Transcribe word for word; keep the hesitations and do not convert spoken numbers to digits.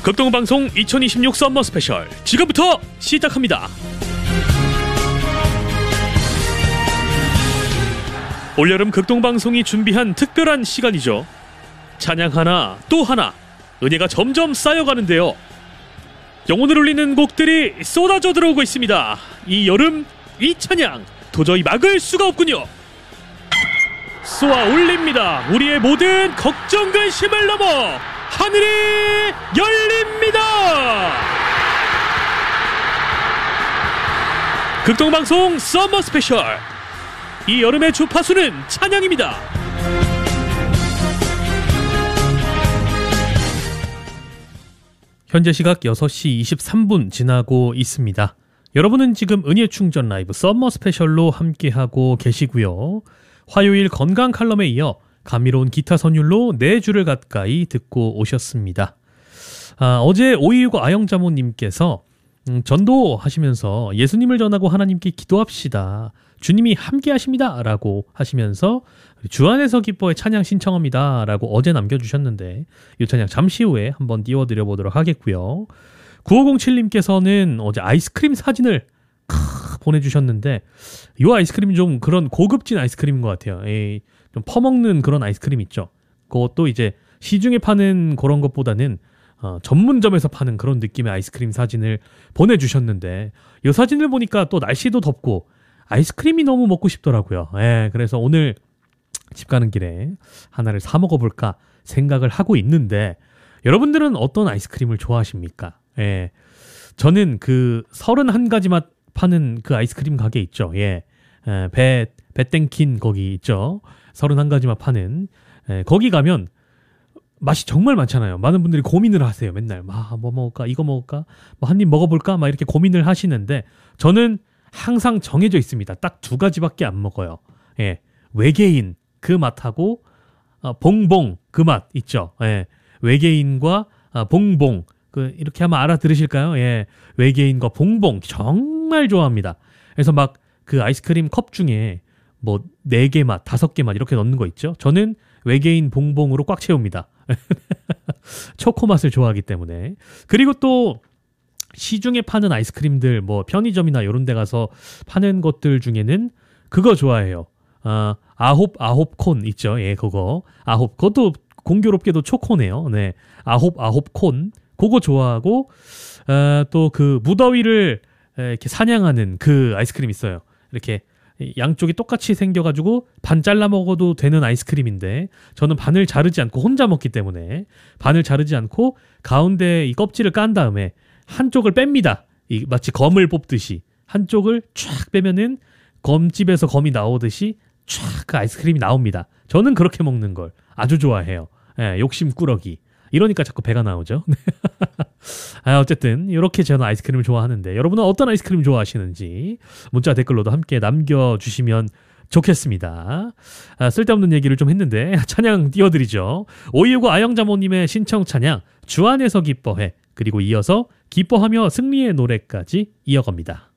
극동방송 이천이십육 썸머 스페셜 지금부터 시작합니다. 올여름 극동방송이 준비한 특별한 시간이죠. 찬양 하나 또 하나 은혜가 점점 쌓여가는데요. 영혼을 울리는 곡들이 쏟아져 들어오고 있습니다. 이 여름 이 찬양 도저히 막을 수가 없군요. 쏘아 올립니다. 우리의 모든 걱정 근심을 넘어 하늘이 열립니다. 극동방송 썸머 스페셜, 이 여름의 주파수는 찬양입니다. 현재 시각 여섯 시 이십삼 분 지나고 있습니다. 여러분은 지금 은혜 충전 라이브 썸머 스페셜로 함께하고 계시고요. 화요일 건강 칼럼에 이어 감미로운 기타 선율로 네 주를 가까이 듣고 오셨습니다. 아, 어제 오이육오 아영자모님께서 음, 전도하시면서 예수님을 전하고 하나님께 기도합시다. 주님이 함께 하십니다. 라고 하시면서 주 안에서 기뻐의 찬양 신청합니다. 라고 어제 남겨주셨는데 이 찬양 잠시 후에 한번 띄워드려 보도록 하겠고요. 구오공칠님께서는 어제 아이스크림 사진을 크, 보내주셨는데 이 아이스크림이 좀 그런 고급진 아이스크림인 것 같아요. 에이, 좀 퍼먹는 그런 아이스크림 있죠. 그것도 이제 시중에 파는 그런 것보다는 어, 전문점에서 파는 그런 느낌의 아이스크림 사진을 보내주셨는데 이 사진을 보니까 또 날씨도 덥고 아이스크림이 너무 먹고 싶더라고요. 예, 그래서 오늘 집 가는 길에 하나를 사 먹어볼까 생각을 하고 있는데 여러분들은 어떤 아이스크림을 좋아하십니까? 예, 저는 그 서른한 가지 맛 파는 그 아이스크림 가게 있죠. 예, 에, 배, 배땡킨 거기 있죠. 서른한 가지 맛 파는. 에, 거기 가면 맛이 정말 많잖아요. 많은 분들이 고민을 하세요. 맨날 막 뭐 먹을까, 이거 먹을까, 뭐 한 입 먹어볼까, 막 이렇게 고민을 하시는데 저는 항상 정해져 있습니다. 딱 두 가지밖에 안 먹어요. 예, 외계인 그 맛하고 어, 봉봉 그 맛 있죠. 예, 외계인과 어, 봉봉 그 이렇게 하면 알아들으실까요? 예, 외계인과 봉봉 정말 좋아합니다. 그래서 막 그 아이스크림 컵 중에 뭐 네 개 맛, 다섯 개 맛 이렇게 넣는 거 있죠. 저는 외계인 봉봉으로 꽉 채웁니다. 초코 맛을 좋아하기 때문에. 그리고 또 시중에 파는 아이스크림들 뭐 편의점이나 이런 데 가서 파는 것들 중에는 그거 좋아해요. 아, 아홉 아홉 콘 있죠. 예, 그거. 아홉. 그것도 공교롭게도 초코네요. 네. 아홉 아홉 콘. 그거 좋아하고 어, 또 그 무더위를 이렇게 사냥하는 그 아이스크림 있어요. 이렇게 양쪽이 똑같이 생겨가지고 반 잘라 먹어도 되는 아이스크림인데 저는 반을 자르지 않고 혼자 먹기 때문에 반을 자르지 않고 가운데 이 껍질을 깐 다음에 한쪽을 뺍니다. 이 마치 검을 뽑듯이 한쪽을 쫙 빼면은 검집에서 검이 나오듯이 쫙 그 아이스크림이 나옵니다. 저는 그렇게 먹는 걸 아주 좋아해요. 예, 욕심 꾸러기. 이러니까 자꾸 배가 나오죠. 아, 어쨌든 이렇게 저는 아이스크림을 좋아하는데 여러분은 어떤 아이스크림 좋아하시는지 문자 댓글로도 함께 남겨주시면 좋겠습니다. 아, 쓸데없는 얘기를 좀 했는데 찬양 띄워드리죠. 오이육오 아영자모님의 신청 찬양 주 안에서 기뻐해, 그리고 이어서 기뻐하며 승리의 노래까지 이어갑니다.